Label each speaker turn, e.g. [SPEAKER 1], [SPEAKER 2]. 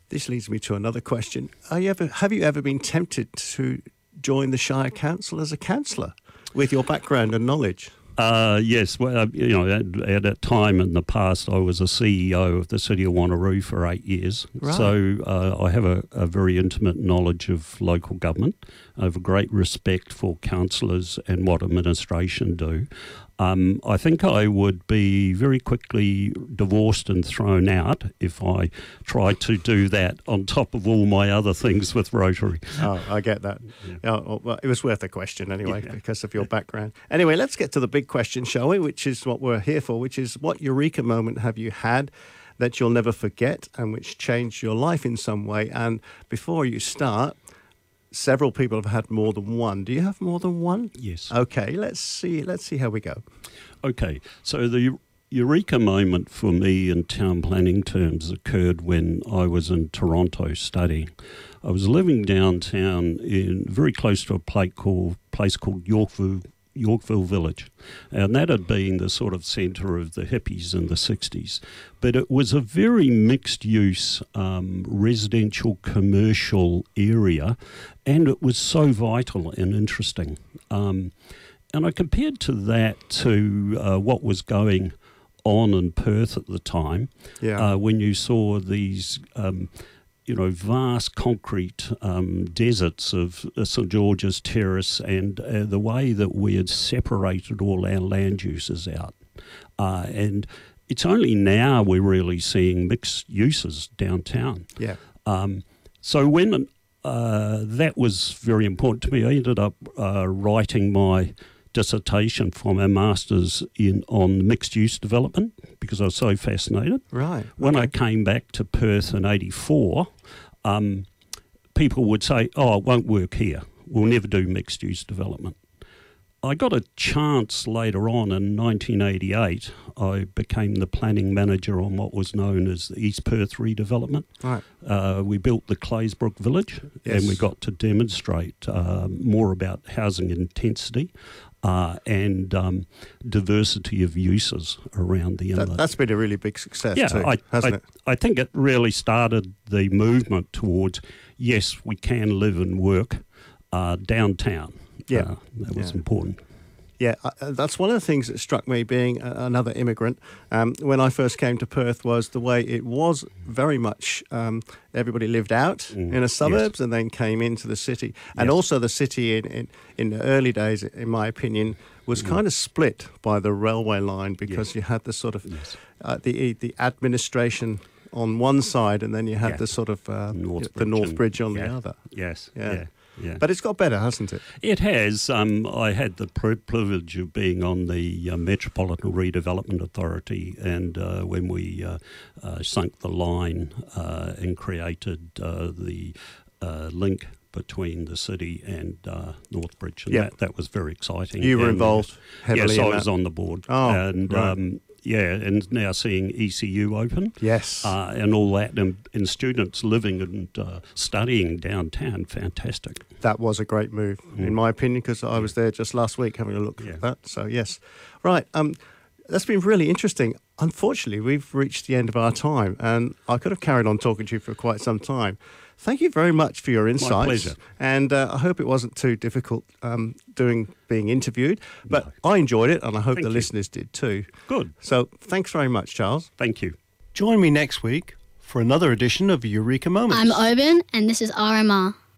[SPEAKER 1] This leads me to another question. Have you ever been tempted to join the Shire Council as a councillor with your background and knowledge?
[SPEAKER 2] Yes. Well, at a time in the past, I was a CEO of the City of Wanneroo for 8 years.
[SPEAKER 1] Right.
[SPEAKER 2] So I have a very intimate knowledge of local government. I have a great respect for councillors and what administration do. I think I would be very quickly divorced and thrown out if I tried to do that on top of all my other things with Rotary.
[SPEAKER 1] Oh, I get that. Yeah. Well, it was worth a question anyway because of your background. Anyway, let's get to the big question, shall we, which is what we're here for, which is what eureka moment have you had that you'll never forget and which changed your life in some way? And before you start, several people have had more than one. Do you have more than one?
[SPEAKER 2] Yes.
[SPEAKER 1] Okay, let's see how we go.
[SPEAKER 2] Okay, so the eureka moment for me in town planning terms occurred when I was in Toronto studying. I was living downtown very close to a place called Yorkville Village, and that had been the sort of centre of the hippies in the 60s. But it was a very mixed-use residential commercial area, and it was so vital and interesting. And I compared that to what was going on in Perth at the time, when you saw these vast concrete deserts of St George's Terrace and the way that we had separated all our land uses out. And it's only now we're really seeing mixed uses downtown.
[SPEAKER 1] Yeah.
[SPEAKER 2] So when that was very important to me, I ended up writing my dissertation for my master's on mixed-use development because I was so fascinated.
[SPEAKER 1] Right.
[SPEAKER 2] When I came back to Perth in 1984, people would say, oh, it won't work here. We'll never do mixed-use development. I got a chance later on in 1988. I became the planning manager on what was known as the East Perth redevelopment.
[SPEAKER 1] Right.
[SPEAKER 2] We built the Claysbrook Village, and we got to demonstrate more about housing intensity and diversity of uses around the inlet.
[SPEAKER 1] That's been a really big success too, hasn't it?
[SPEAKER 2] I think it really started the movement towards, yes, we can live and work downtown.
[SPEAKER 1] Yeah.
[SPEAKER 2] That was important.
[SPEAKER 1] Yeah, that's one of the things that struck me being another immigrant when I first came to Perth was the way it was very much everybody lived out in the suburbs and then came into the city. And also the city in the early days, in my opinion, was kind of split by the railway line because you had the sort of the administration on one side and then you had the sort of the North Bridge on the other.
[SPEAKER 2] Yes, yeah.
[SPEAKER 1] But it's got better, hasn't it?
[SPEAKER 2] It has. I had the privilege of being on the Metropolitan Redevelopment Authority, and when we sunk the line and created the link between the city and Northbridge, and that was very exciting.
[SPEAKER 1] You were involved heavily in that?
[SPEAKER 2] Yes, I was on the board.
[SPEAKER 1] Oh,
[SPEAKER 2] and
[SPEAKER 1] right.
[SPEAKER 2] And now seeing ECU open.
[SPEAKER 1] Yes.
[SPEAKER 2] And all that, and students living and studying downtown, fantastic.
[SPEAKER 1] That was a great move, in my opinion, because I was there just last week having a look at that. So, yes. Right. That's been really interesting. Unfortunately, we've reached the end of our time, and I could have carried on talking to you for quite some time. Thank you very much for your insights.
[SPEAKER 2] My pleasure.
[SPEAKER 1] And I hope it wasn't too difficult being interviewed. But I enjoyed it, and I hope the listeners did too.
[SPEAKER 2] Good.
[SPEAKER 1] So thanks very much, Charles.
[SPEAKER 2] Thank you.
[SPEAKER 1] Join me next week for another edition of Eureka Moments.
[SPEAKER 3] I'm Oben, and this is RMR.